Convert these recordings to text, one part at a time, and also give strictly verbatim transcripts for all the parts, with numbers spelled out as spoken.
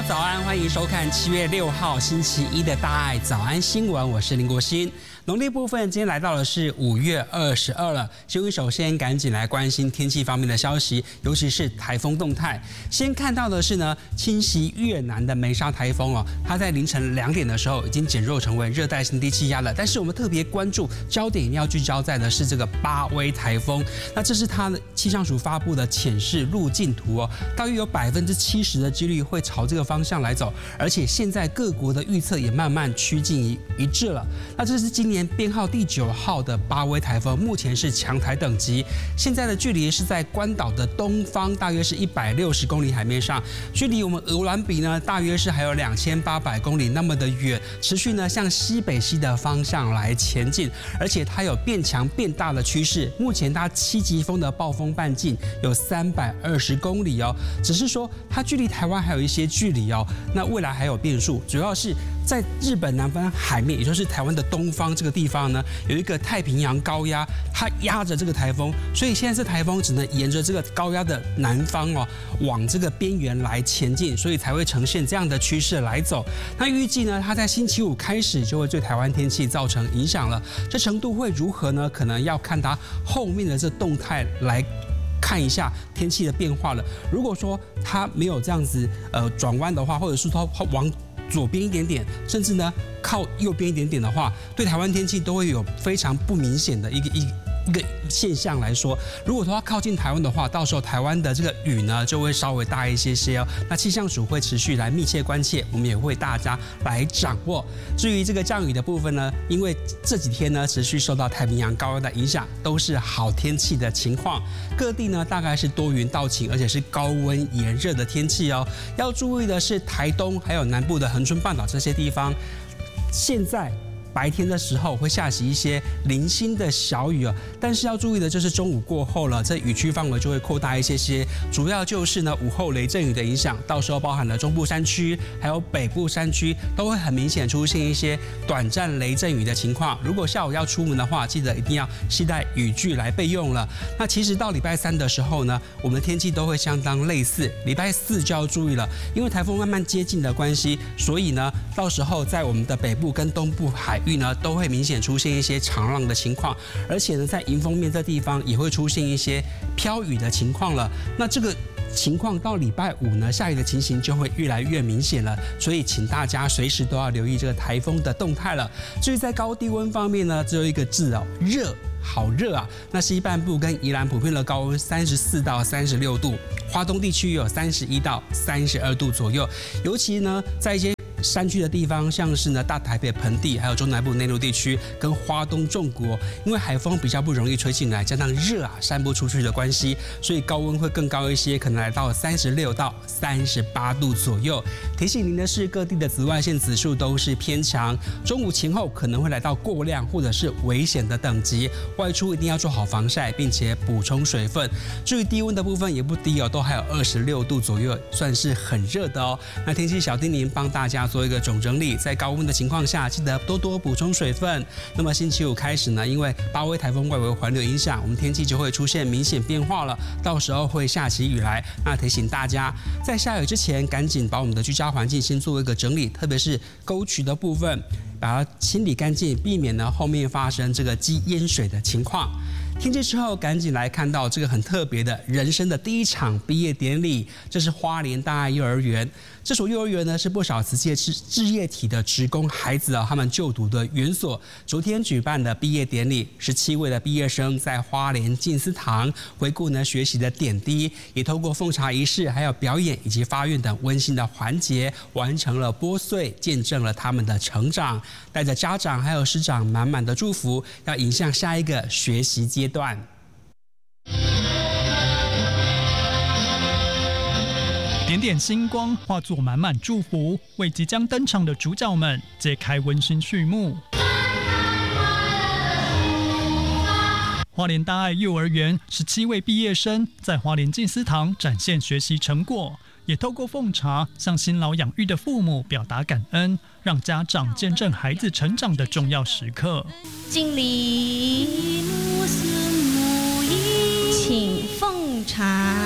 早安，欢迎收看七月六号星期一的大爱早安新闻，我是林国兴。农历部分今天来到的是五月二十二了，新闻首先赶紧来关心天气方面的消息，尤其是台风动态。先看到的是呢，侵袭越南的梅沙台风哦，它在凌晨两点的时候已经减弱成为热带性低气压了。但是我们特别关注焦点一定要聚焦在的是这个巴威台风，那这是它的气象署发布的潜势路径图哦，大约有百分之七十的几率会朝这个方向来走，而且现在各国的预测也慢慢趋近一一致了。那这是今年编号第九号的巴威台风，目前是强台等级，现在的距离是在关岛的东方，大约是一百六十公里海面上，距离我们鹅銮比呢，大约是还有两千八百公里那么的远，持续呢向西北西的方向来前进，而且它有变强变大的趋势。目前它七级风的暴风半径有三百二十公里哦，只是说它距离台湾还有一些距离哦，那未来还有变数，主要是在日本南方海面，也就是台湾的东方这个地方呢，有一个太平洋高压，它压着这个台风，所以现在这台风只能沿着这个高压的南方哦，往这个边缘来前进，所以才会呈现这样的趋势来走。那预计呢，它在星期五开始就会对台湾天气造成影响了，这程度会如何呢？可能要看它后面的这动态来看一下天气的变化了。如果说它没有这样子呃转弯的话，或者是它往左边一点点，甚至呢靠右边一点点的话，对台湾天气都会有非常不明显的一个一一个现象来说。如果它靠近台湾的话，到时候台湾的这个雨呢就会稍微大一些些哦。那气象署会持续来密切关切，我们也会大家来掌握。至于这个降雨的部分呢，因为这几天呢持续受到太平洋高压的影响，都是好天气的情况，各地呢大概是多云到晴，而且是高温炎热的天气哦。要注意的是台东还有南部的恒春半岛这些地方，现在白天的时候会下起一些零星的小雨哦，但是要注意的就是中午过后了，这雨区范围就会扩大一些些，主要就是呢午后雷阵雨的影响，到时候包含了中部山区还有北部山区都会很明显出现一些短暂雷阵雨的情况。如果下午要出门的话，记得一定要携带雨具来备用了。那其实到礼拜三的时候呢，我们的天气都会相当类似，礼拜四就要注意了，因为台风慢慢接近的关系，所以呢到时候在我们的北部跟东部海域呢都会明显出现一些长浪的情况，而且呢在迎风面这地方也会出现一些飘雨的情况了。那这个情况到礼拜五呢，下雨的情形就会越来越明显了，所以请大家随时都要留意这个台风的动态了。至于在高低温方面呢，只有一个字哦，热。好热啊！那西半部跟宜兰普遍的高温三十四到三十六度，花东地区有三十一到三十二度左右，尤其呢在一些山区的地方，像是呢大台北盆地，还有中南部内陆地区跟花东纵谷，因为海风比较不容易吹进来，加上热啊散不出去的关系，所以高温会更高一些，可能来到三十六到三十八度左右。提醒您的是，各地的紫外线指数都是偏强，中午前后可能会来到过量或者是危险的等级，外出一定要做好防晒，并且补充水分。至于低温的部分也不低哦，都还有二十六度左右，算是很热的哦。那天气小叮咛帮大家做一个总整理，在高温的情况下，记得多多补充水分。那么星期五开始呢，因为巴威台风外围环流影响，我们天气就会出现明显变化了，到时候会下起雨来。那提醒大家，在下雨之前，赶紧把我们的居家环境先做一个整理，特别是沟渠的部分，把它清理干净，避免呢后面发生这个积淹水的情况。天气之后，赶紧来看到这个很特别的人生的第一场毕业典礼，这是花莲大爱幼儿园。这所幼儿园呢，是不少职业志业体的职工孩子啊，他们就读的园所。昨天举办的毕业典礼，十七位的毕业生在花莲静思堂回顾呢学习的点滴，也透过奉茶仪式、还有表演以及发愿等温馨的环节，完成了拨穗，见证了他们的成长。带着家长还有师长满满的祝福，要迎向下一个学习阶段。 点点星光化作满满祝福，为即将登场的主角们揭开温馨序幕。花莲大爱幼儿园十七位毕业生在花莲静思堂展现学习成果，也透过奉茶向辛劳养育的父母表达感恩，让家长见证孩子成长的重要时刻。 敬礼，请奉茶。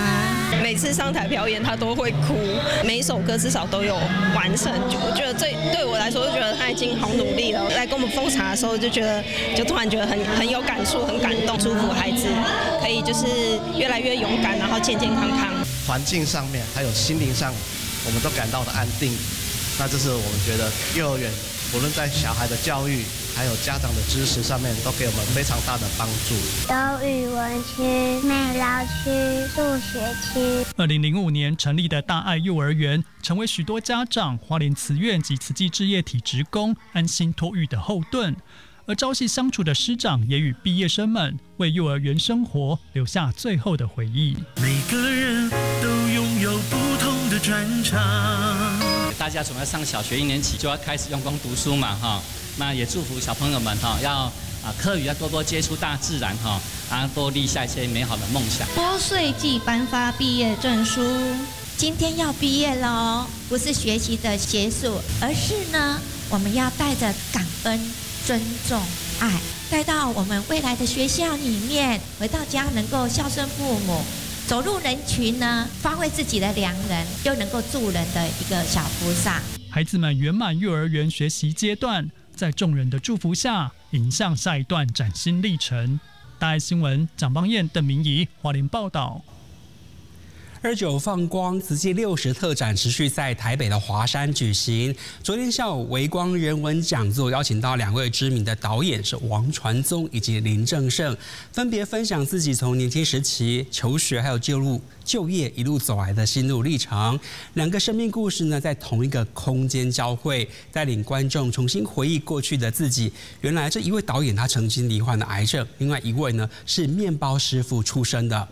每次上台表演，他都会哭，每一首歌至少都有完成。我觉得这对我来说，就觉得他已经好努力了。来跟我们奉茶的时候，就觉得就突然觉得很很有感触，很感动，祝福孩子可以就是越来越勇敢，然后健健康康。 环境上面还有心灵上，我们都感到的安定。那这是我们觉得幼儿园无论在小孩的教育，还有家长的支持上面，都给我们非常大的帮助。 有语文区、美劳区、数学区。 二零零五年成立的大爱幼儿园，成为许多家长、花莲慈院及慈济志业体职工安心托育的后盾。而朝夕相处的师长也与毕业生们为幼儿园生活留下最后的回忆。 每个人都拥有不同的专长。 大家从要上小学一年级就要开始用功读书嘛，哈，那也祝福小朋友们哈，要啊课余要多多接触大自然哈，啊多立下一些美好的梦想。 拨穗季颁发毕业证书，今天要毕业喽，不是学习的结束，而是呢，我们要带着感恩、尊重、爱，带到我们未来的学校里面，回到家能够孝顺父母。走入人群呢，发挥自己的良人，又能够助人的一个小菩萨。 孩子们圆满幼儿园学习阶段，在众人的祝福下，迎向下一段崭新历程。大爱新闻蒋邦彦、邓明仪花莲报道。 二九放光慈济六十特展持续在台北的华山举行。昨天下午微光人文讲座邀请到两位知名的导演，是王传宗以及林正盛，分别分享自己从年轻时期求学还有就路就业一路走来的心路历程。两个生命故事呢，在同一个空间交汇，带领观众重新回忆过去的自己。原来这一位导演他曾经罹患了癌症，另外一位呢是面包师傅出身的。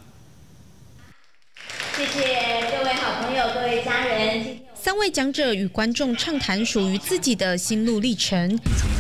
谢谢各位好朋友、各位家人。 三位讲者与观众畅谈属于自己的心路历程。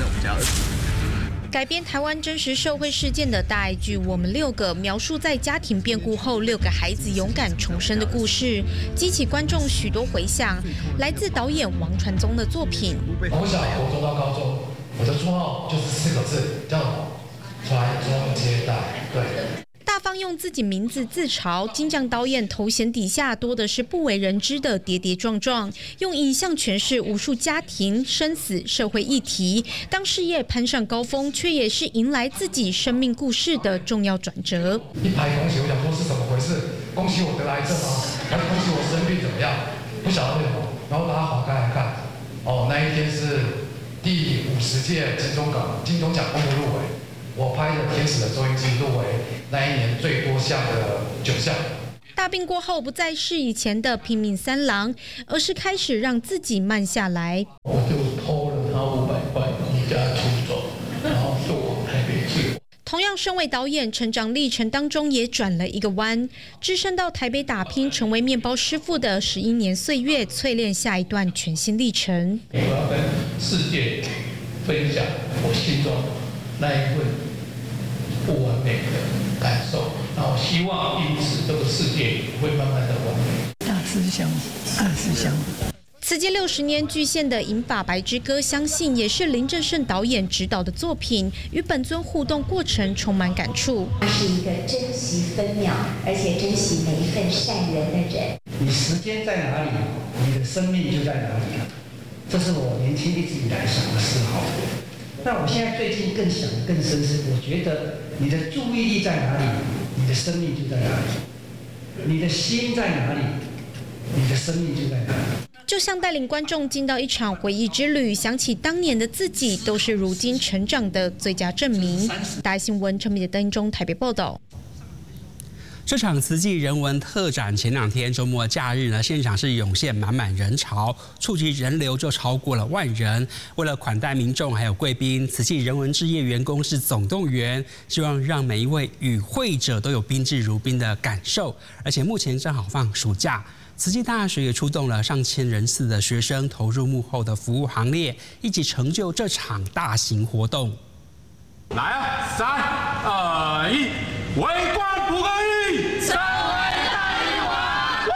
改编台湾真实社会事件的大爱剧《我们六个》，描述在家庭变故后六个孩子勇敢重生的故事，激起观众许多回响。来自导演王传宗的作品。 从小国中到高中，我的绰号就是四个字，叫传宗接代。对。 大方用自己名字自嘲，金匠导演头衔底下多的是不为人知的跌跌撞撞，用影像诠释无数家庭、生死、社会议题。当事业攀上高峰，却也是迎来自己生命故事的重要转折。 一排恭喜，我想说是怎么回事？恭喜我得癌症吗？还是恭喜我生病怎么样？不晓得为什么。然后把它划开来看，哦，那一天是第五十届金钟奖金钟奖公布入围。我拍的《天使的收音机》入围那一年最多项的九项。 大病过后，不再是以前的拼命三郎，而是开始让自己慢下来。 我就偷了他五百块，离家出走，然后就往台北去。 同样，身为导演，成长历程当中也转了一个弯，只身到台北打拼，成为面包师傅的十一年岁月，淬炼下一段全新历程。 我要跟世界分享我心中那一份不完美的感受，然后希望因此这个世界会慢慢的完美。 大思想，大思想。 此届六十年巨献的《银发白之歌》，相信也是林正盛导演执导的作品，与本尊互动过程充满感触。 他是一个珍惜分秒，而且珍惜每一份善人的人。 你时间在哪里，你的生命就在哪里。这是我年轻一直以来想的思考。那我现在最近更想更深是，我觉得你的注意力在哪里，你的生命就在哪里；你的心在哪里，你的生命就在哪里。 就像带领观众进到一场回忆之旅，想起当年的自己，都是如今成长的最佳证明。大爱新闻陈美的登中台北报道。 这场慈济人文特展前两天周末假日呢，现场是涌现满满人潮，触及人流就超过了万人。为了款待民众还有贵宾，慈济人文志业员工是总动员，希望让每一位与会者都有宾至如宾的感受。而且目前正好放暑假，慈济大学也出动了上千人次的学生投入幕后的服务行列，一起成就这场大型活动。 来啊，三二一，围观不可以。成为大力王。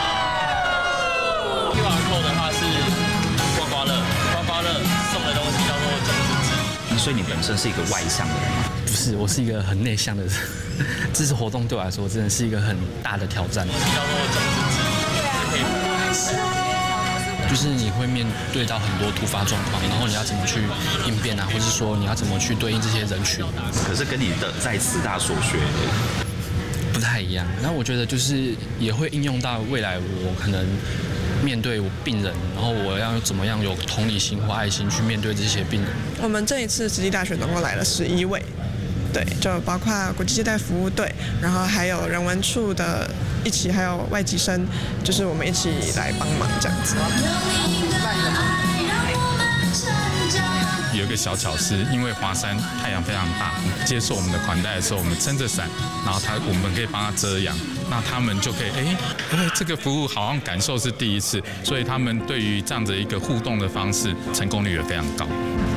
Q R code 的话是刮刮乐，刮刮乐送的东西叫做种子机。 所以你本身是一个外向的人吗？ 不是，我是一个很内向的人，这次活动对我来说真的是一个很大的挑战。就是你会面对到很多突发状况，然后你要怎么去应变啊，或是说你要怎么去对应这些人群。 可是跟你的在慈大所学的不太一样。那我觉得就是也会应用到未来，我可能面对我病人，然后我要怎么样有同理心或爱心去面对这些病人。 我们这一次慈济大学总共来了十一位。对，就包括国际接待服务队，然后还有人文处的一起，还有外籍生，就是我们一起来帮忙这样子。 有一个小巧思，因为华山太阳非常大，接受我们的款待的时候，我们撑着伞，然后他我们可以帮他遮阳，那他们就可以哎，因为这个服务好像感受是第一次，所以他们对于这样的一个互动的方式，成功率也非常高。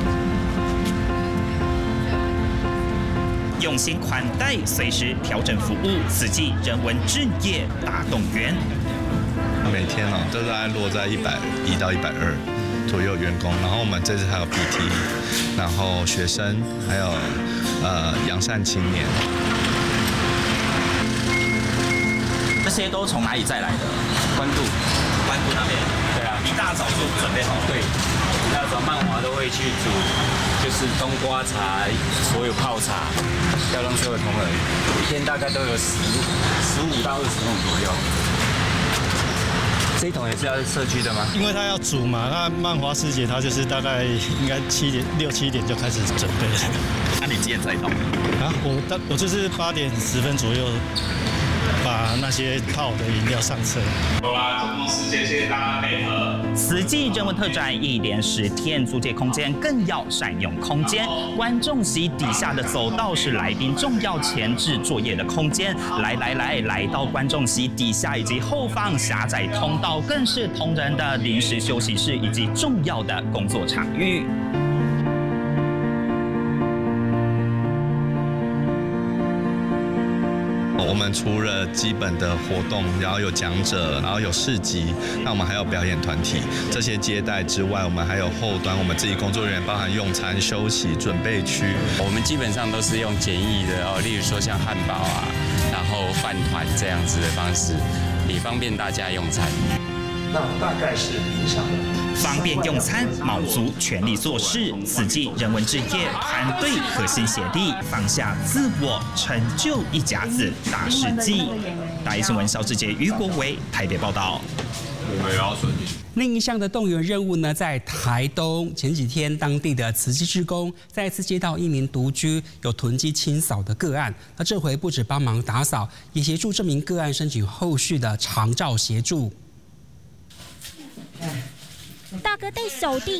用心款待，随时调整服务，慈济人文置业大动员。 每天哦，都大概落在一百一到一百二左右员工，然后我们这次还有 P T， 然后学生，还有呃扬善青年。 这些都从哪里再来的？ 关渡， 关渡那边。 对啊， 一大早就准备好了。 对，一大早曼华都会去煮，就是冬瓜茶，所有泡茶，要让所有同仁一天大概都有十十五到二十桶左右。这一桶也是要社区的吗？ 因为他要煮嘛，那曼华师姐她就是大概应该七点六七点就开始准备了。 那、啊、你几点才到？ 啊，我大我就是八点十分左右把那些泡的饮料上车。 好啦，总共时间，谢谢大家配合。慈济人文特展一连十天，租借空间更要善用空间。观众席底下的走道是来宾重要前置作业的空间。来来来，来到观众席底下以及后方狭窄通道，更是同仁的临时休息室以及重要的工作场域。 我们除了基本的活动，然后有讲者，然后有市集，那我们还有表演团体，这些接待之外，我们还有后端我们自己工作人员，包含用餐、休息、准备区。 我们基本上都是用简易的哦，例如说像汉堡啊，然后饭团这样子的方式，也方便大家用餐。 那大概是影响了。 方便用餐，卯足全力做事。慈济人文置业团队核心协力，放下自我，成就一甲子大事记。大一新闻肖志杰、于国维台北报道。 另一项的动员任务呢，在台东。前几天，当地的慈济志工再次接到一名独居有囤积清扫的个案，那这回不止帮忙打扫，也协助这名个案申请后续的长照协助。 大哥带小弟